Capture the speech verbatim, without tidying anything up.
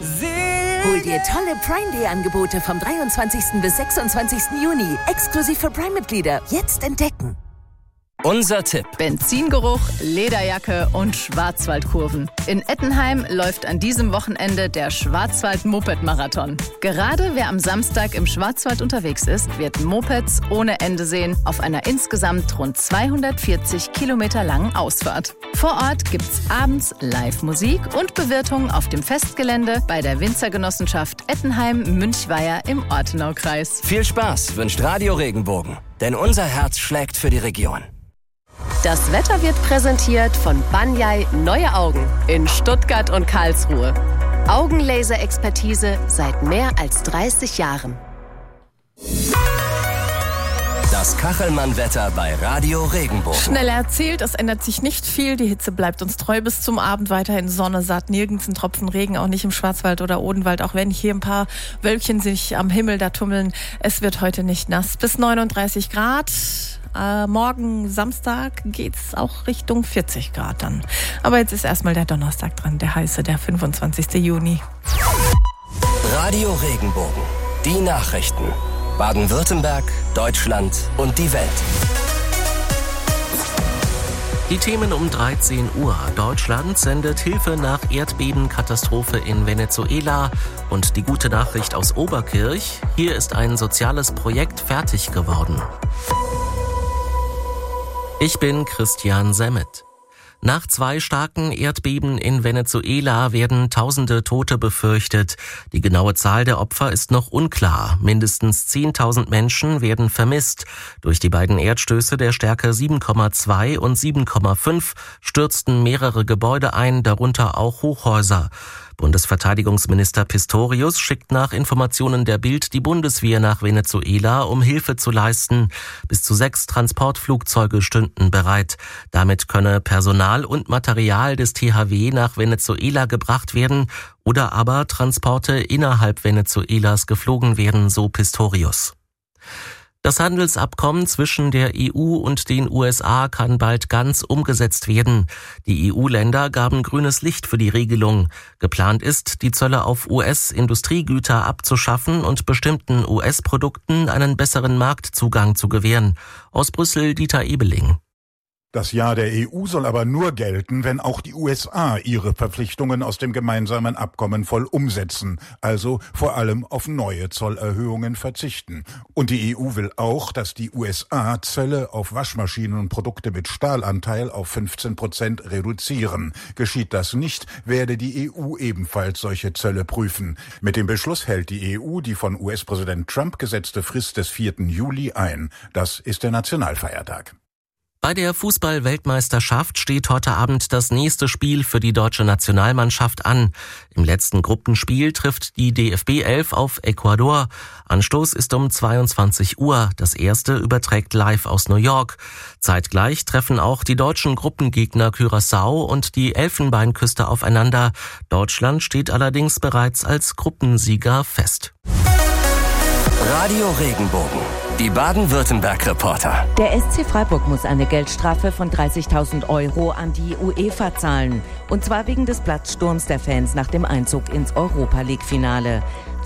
Hol dir tolle Prime Day Angebote vom dreiundzwanzigsten bis sechsundzwanzigsten Juni. Exklusiv für Prime-Mitglieder. Jetzt entdecken. Unser Tipp. Benzingeruch, Lederjacke und Schwarzwaldkurven. In Ettenheim läuft an diesem Wochenende der Schwarzwald-Moped-Marathon. Gerade wer am Samstag im Schwarzwald unterwegs ist, wird Mopeds ohne Ende sehen auf einer insgesamt rund zweihundertvierzig Kilometer langen Ausfahrt. Vor Ort gibt's abends Live-Musik und Bewirtung auf dem Festgelände bei der Winzergenossenschaft Ettenheim-Münchweier im Ortenaukreis. Viel Spaß wünscht Radio Regenbogen, denn unser Herz schlägt für die Region. Das Wetter wird präsentiert von Banyai Neue Augen in Stuttgart und Karlsruhe. Augenlaser-Expertise seit mehr als dreißig Jahren. Das Kachelmann-Wetter bei Radio Regenbogen. Schnell erzählt, es ändert sich nicht viel. Die Hitze bleibt uns treu bis zum Abend. Weiterhin Sonne, satt, nirgends ein Tropfen Regen, auch nicht im Schwarzwald oder Odenwald, auch wenn hier ein paar Wölkchen sich am Himmel da tummeln. Es wird heute nicht nass. Bis neununddreißig Grad. Äh, morgen Samstag geht's auch Richtung vierzig Grad dann. Aber jetzt ist erstmal der Donnerstag dran, der heiße, der fünfundzwanzigsten Juni. Radio Regenbogen. Die Nachrichten. Baden-Württemberg, Deutschland und die Welt. Die Themen um dreizehn Uhr. Deutschland sendet Hilfe nach Erdbebenkatastrophe in Venezuela. Und die gute Nachricht aus Oberkirch: Hier ist ein soziales Projekt fertig geworden. Ich bin Christian Semmet. Nach zwei starken Erdbeben in Venezuela werden tausende Tote befürchtet. Die genaue Zahl der Opfer ist noch unklar. Mindestens zehntausend Menschen werden vermisst. Durch die beiden Erdstöße der Stärke sieben Komma zwei und sieben Komma fünf stürzten mehrere Gebäude ein, darunter auch Hochhäuser. Bundesverteidigungsminister Pistorius schickt nach Informationen der Bild die Bundeswehr nach Venezuela, um Hilfe zu leisten. Bis zu sechs Transportflugzeuge stünden bereit. Damit könne Personal und Material des T H W nach Venezuela gebracht werden oder aber Transporte innerhalb Venezuelas geflogen werden, so Pistorius. Das Handelsabkommen zwischen der E U und den U S A kann bald ganz umgesetzt werden. Die E U-Länder gaben grünes Licht für die Regelung. Geplant ist, die Zölle auf U S-Industriegüter abzuschaffen und bestimmten U S-Produkten einen besseren Marktzugang zu gewähren. Aus Brüssel Dieter Ebeling. Das Ja der E U soll aber nur gelten, wenn auch die U S A ihre Verpflichtungen aus dem gemeinsamen Abkommen voll umsetzen, also vor allem auf neue Zollerhöhungen verzichten. Und die E U will auch, dass die U S A Zölle auf Waschmaschinen und Produkte mit Stahlanteil auf fünfzehn Prozent reduzieren. Geschieht das nicht, werde die E U ebenfalls solche Zölle prüfen. Mit dem Beschluss hält die E U die von U S-Präsident Trump gesetzte Frist des vierten Juli ein. Das ist der Nationalfeiertag. Bei der Fußball-Weltmeisterschaft steht heute Abend das nächste Spiel für die deutsche Nationalmannschaft an. Im letzten Gruppenspiel trifft die D F B elf auf Ecuador. Anstoß ist um zweiundzwanzig Uhr. Das erste überträgt live aus New York. Zeitgleich treffen auch die deutschen Gruppengegner Curaçao und die Elfenbeinküste aufeinander. Deutschland steht allerdings bereits als Gruppensieger fest. Radio Regenbogen. Die Baden-Württemberg-Reporter. Der S C Freiburg muss eine Geldstrafe von dreißigtausend Euro an die UEFA zahlen. Und zwar wegen des Platzsturms der Fans nach dem Einzug ins Europa-League-Finale.